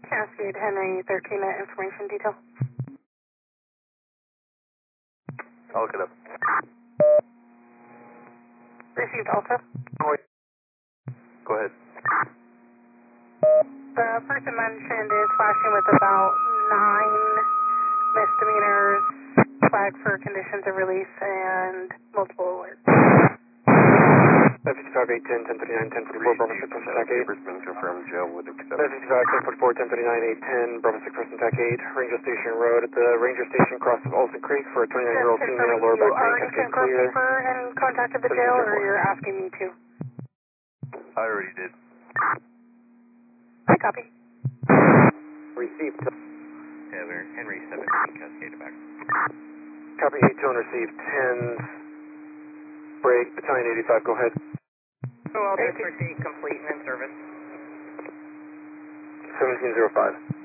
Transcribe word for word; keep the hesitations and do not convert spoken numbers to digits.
Cascade Henry thirteen at information detail. I'll look it up. Received Alta. Go ahead. The person mentioned is flashing with about nine misdemeanors, flagged for conditions of release, and multiple alerts. five fifty-five, eight ten, ten thirty-nine, ten forty-four, Bravo six, person attack eight. Been confirmed jail with accepted. five fifty-five, ten forty-four, ten thirty-nine, eight ten, Bravo six, person attack eight. Ranger Station Road at the Ranger Station crosses Olson Creek for a twenty-nine-year-old female, lower back pain, Cascade clear. You already paper and contacted the jail, or you're asking me to? I already did. I copy. Received. Taylor, Henry seventeen, Cascade back. Copy, eight tone received, ten. Break, battalion eighty-five, go ahead. Well, District eight complete and in service. seventeen oh five.